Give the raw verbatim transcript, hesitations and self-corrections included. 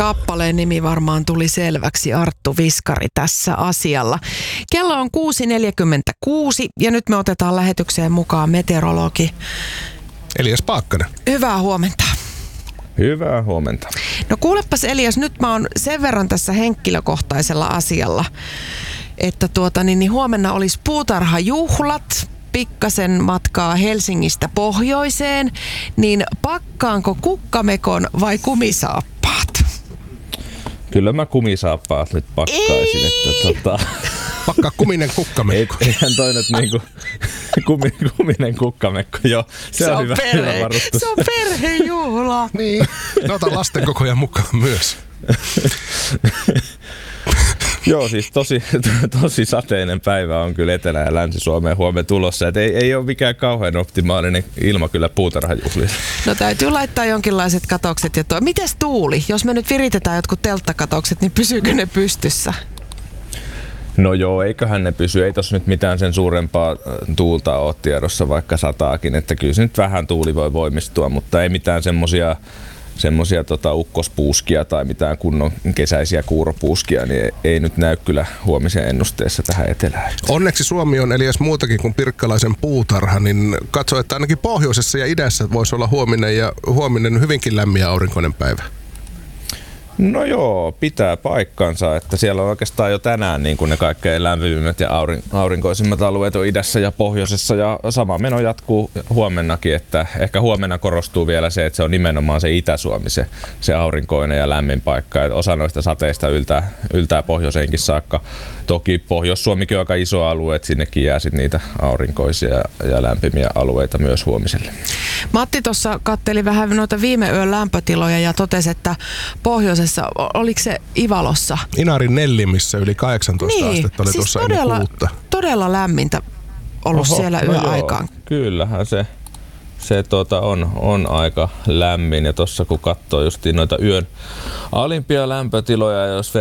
Kappaleen nimi varmaan tuli selväksi, Arttu Viskari tässä asialla. Kello on kuusi neljäkymmentäkuusi ja nyt me otetaan lähetykseen mukaan meteorologi Elias Paakkanen. Hyvää huomenta. Hyvää huomenta. No kuulepas Elias, nyt mä oon sen verran tässä henkilökohtaisella asialla, että tuota, niin, niin huomenna olisi puutarhajuhlat, pikkasen matkaa Helsingistä pohjoiseen, niin pakkaanko kukkamekon vai kumisaappaat? Kyllä mä kumisaappaat nyt pakkaisin, Ei. että tota... Pakkaa kuminen kukkamekko. Eihän toi nyt niinku kumi, kuminen kukkamekko, joo. Se, se on, on hyvä, perhe, hyvä varustus. Se on perhejuhla. Niin, no ota lasten kokoja mukaan myös. Joo, siis tosi, tosi sateinen päivä on kyllä Etelä- ja Länsi-Suomeen huomenna tulossa. Et ei, ei ole mikään kauhean optimaalinen ilma kyllä puutarhajuhlissa. No täytyy laittaa jonkinlaiset katokset. Ja tuo. Mites tuuli? Jos me nyt viritetään jotkut telttakatokset, niin pysyykö ne pystyssä? No joo, eiköhän ne pysy. Ei tossa nyt mitään sen suurempaa tuulta ole tiedossa, vaikka sataakin. Että kyllä se nyt vähän tuuli voi voimistua, mutta ei mitään semmosia semmoisia tota, ukkospuuskia tai mitään kunnon kesäisiä kuuropuuskia, niin ei, ei nyt näy kyllä huomisen ennusteessa tähän etelään. Onneksi Suomi on Elias muutakin kuin pirkkalaisen puutarha, niin katso, että ainakin pohjoisessa ja idässä voisi olla huominen ja huominen hyvinkin lämmin ja aurinkoinen päivä. No joo, pitää paikkansa, että siellä on oikeastaan jo tänään niin kuin ne kaikkein lämpimimmät ja aurin, aurinkoisimmat alueet on idässä ja pohjoisessa ja sama meno jatkuu huomennakin, että ehkä huomenna korostuu vielä se, että se on nimenomaan se Itä-Suomi se, se aurinkoinen ja lämmin paikka, että osa noista sateista yltää, yltää pohjoiseenkin saakka. Toki Pohjois-Suomikin on aika iso alue, että sinnekin jää sit niitä aurinkoisia ja lämpimiä alueita myös huomiselle. Matti tuossa katteli vähän noita viime yön lämpötiloja ja totesi, että pohjoisessa, oliko se Ivalossa? Inarin Nellimissä yli kahdeksantoista niin, astetta oli siis tuossa todella, ennen kuutta. Todella lämmintä ollut Oho, siellä no yöaikaan. Joo, kyllähän se, se tota on, on aika lämmin ja tuossa kun katsoo justiin noita yön alimpia lämpötiloja, jos